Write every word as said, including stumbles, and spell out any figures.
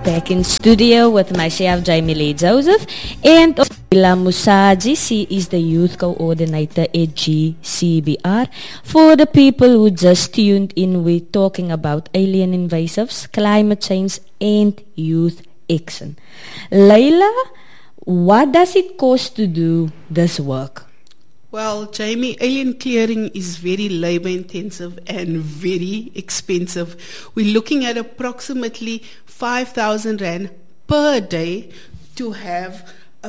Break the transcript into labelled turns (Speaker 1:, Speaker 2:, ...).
Speaker 1: back in studio with myself, Jamie Lee Joseph, and Ila Musaji. She is the youth coordinator at G C B R. For the people who just tuned in, we're talking about alien invasives, climate change, and youth action. Layla, what does it cost to do this work?
Speaker 2: Well, Jamie, alien clearing is very labor intensive and very expensive. We're looking at approximately five thousand rand per day to have